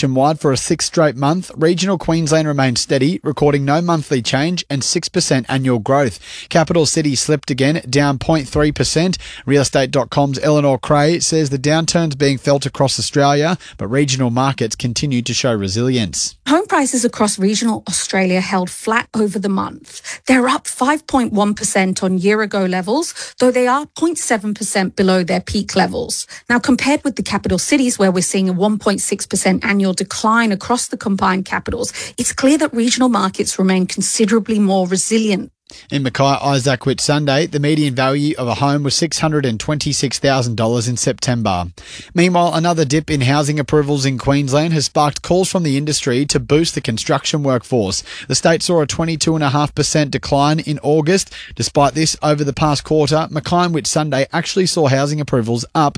nationwide for a sixth straight month, regional Queensland remained steady, recording no monthly change and 6% annual growth. Capital City slipped again, down 0.3%. Realestate.com's Eleanor Cray says the downturn's being felt across Australia, but regional markets continue to show resilience. Home prices across regional Australia held flat over the month. They're up 5.1% on year-ago levels, though they are 0.7% below their peak levels. Now, compared with the capital cities, where we're seeing a 1.6% annual decline across the combined capitals, it's clear that regional markets remain considerably more resilient. In Mackay Isaac Whitsunday, the median value of a home was $626,000 in September. Meanwhile, another dip in housing approvals in Queensland has sparked calls from the industry to boost the construction workforce. The state saw a 22.5% decline in August. Despite this, over the past quarter, Mackay and Whitsunday actually saw housing approvals up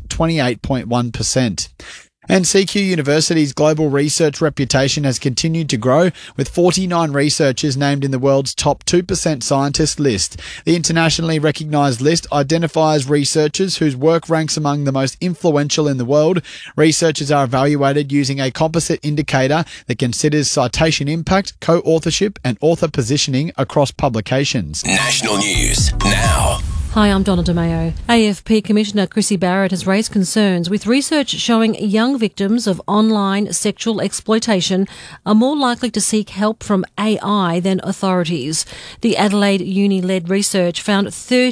28.1%. And CQ University's global research reputation has continued to grow, with 49 researchers named in the world's top 2% scientist list. The internationally recognised list identifies researchers whose work ranks among the most influential in the world. Researchers are evaluated using a composite indicator that considers citation impact, co-authorship and author positioning across publications. National news now. Hi, I'm Donna DeMayo. AFP Commissioner Chrissy Barrett has raised concerns with research showing young victims of online sexual exploitation are more likely to seek help from AI than authorities. The Adelaide Uni-led research found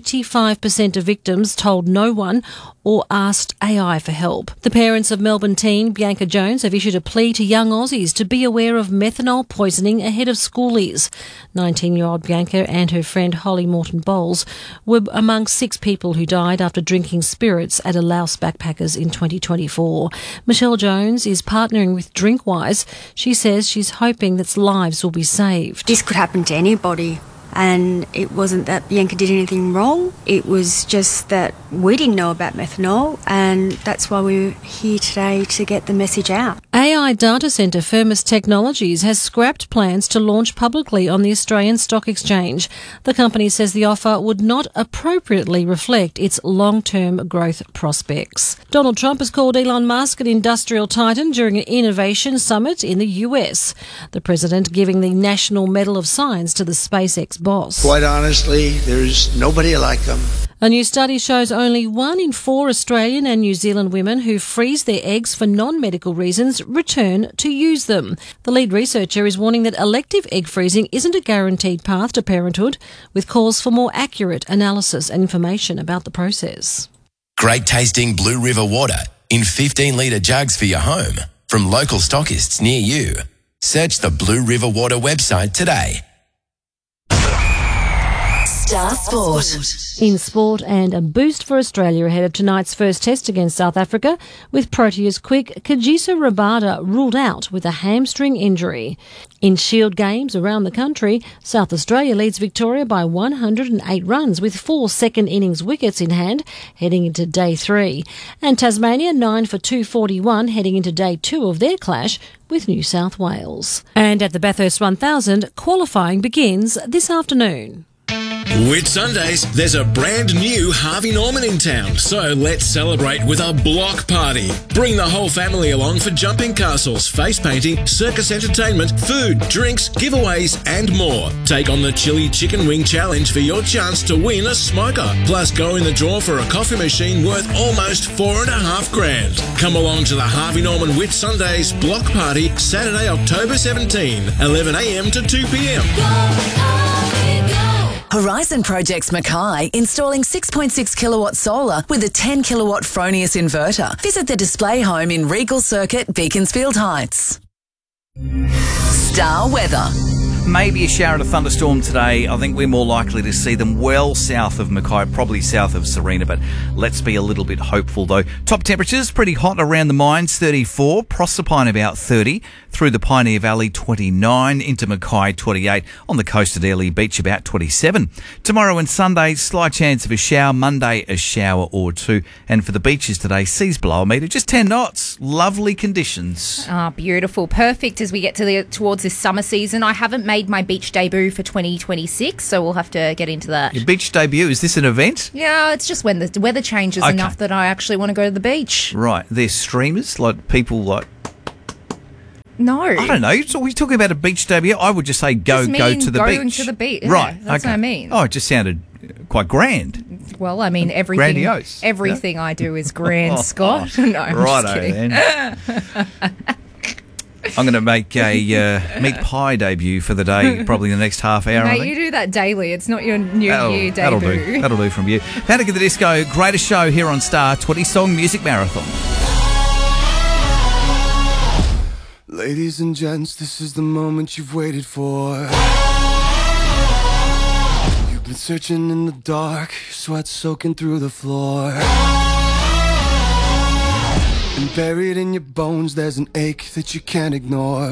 35% of victims told no one or asked AI for help. The parents of Melbourne teen Bianca Jones have issued a plea to young Aussies to be aware of methanol poisoning ahead of schoolies. 19-year-old Bianca and her friend Holly Morton Bowles were among 6 people who died after drinking spirits at a Laos backpackers in 2024. Michelle Jones is partnering with Drinkwise. She says she's hoping that lives will be saved. This could happen to anybody. And it wasn't that Bianca did anything wrong. It was just that we didn't know about methanol, and that's why we're here today to get the message out. AI data centre Firmus Technologies has scrapped plans to launch publicly on the Australian Stock Exchange. The company says the offer would not appropriately reflect its long-term growth prospects. Donald Trump has called Elon Musk an industrial titan during an innovation summit in the US. The president giving the National Medal of Science to the SpaceX boss. Quite honestly, there's nobody like them. A new study shows only 1 in 4 Australian and New Zealand women who freeze their eggs for non-medical reasons return to use them. The lead researcher is warning that elective egg freezing isn't a guaranteed path to parenthood, with calls for more accurate analysis and information about the process. Great tasting Blue River water in 15-litre jugs for your home from local stockists near you. Search the Blue River Water website today. Star Sport. In sport, and a boost for Australia ahead of tonight's first test against South Africa, with Proteas quick Kagiso Rabada ruled out with a hamstring injury. In Shield games around the country, South Australia leads Victoria by 108 runs with 4 second innings wickets in hand heading into day 3. And Tasmania 9 for 241 heading into day 2 of their clash with New South Wales. And at the Bathurst 1000, qualifying begins this afternoon. Whitsundays, there's a brand new Harvey Norman in town, so let's celebrate with a block party. Bring the whole family along for jumping castles, face painting, circus entertainment, food, drinks, giveaways and more. Take on the Chili Chicken Wing Challenge for your chance to win a smoker. Plus go in the draw for a coffee machine worth almost $4,500. Come along to the Harvey Norman Whitsundays block party Saturday, October 17, 11 a.m. to 2 p.m. Horizon Projects Mackay, installing 6.6 kilowatt solar with a 10 kilowatt Fronius inverter. Visit the display home in Regal Circuit, Beaconsfield Heights. Star weather. Maybe a shower or a thunderstorm today. I think we're more likely to see them well south of Mackay, probably south of Serena, but let's be a little bit hopeful though. Top temperatures, pretty hot around the mines, 34, Proserpine about 30, through the Pioneer Valley 29, into Mackay 28, on the coast at Airlie Beach about 27. Tomorrow and Sunday, slight chance of a shower, Monday a shower or 2, and for the beaches today, seas below a metre, just 10 knots, lovely conditions. Ah, beautiful, perfect as we get to towards this summer season. I haven't made my beach debut for 2026, so we'll have to get into that. Your beach debut, is this an event? Yeah, it's just when the weather changes enough that I actually want to go to the beach. Right, there's streamers, like people like No. I don't know. So we're talking about a beach debut. I would just say go to the going beach. to the beach. Yeah, Right. That's okay. what I mean. Oh, it just sounded quite grand. Well, I mean, Grandiose, everything I do is grand, Scott. No, I'm just Righto kidding. then. I'm going to make a meat pie debut for the day, probably in the next half hour. I Mate, think. you do that daily. It's not your New Year That'll debut. do. That'll do from you. Panic at the Disco, greatest show here on Star, 20-song music marathon. Ladies and gents, this is the moment you've waited for. You've been searching in the dark, sweat soaking through the floor. And buried in your bones, there's an ache that you can't ignore.